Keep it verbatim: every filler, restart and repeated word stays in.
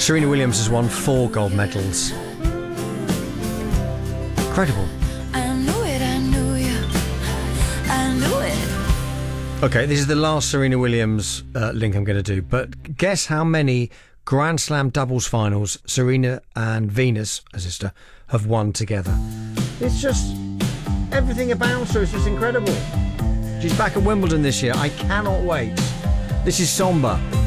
Serena Williams has won four gold medals. Incredible. I knew it, I knew you. I knew it. Okay, this is the last Serena Williams uh, link I'm going to do, but guess how many Grand Slam doubles finals Serena and Venus, her sister, have won together. It's just everything about her is just incredible. She's back at Wimbledon this year. I cannot wait. This is Somber.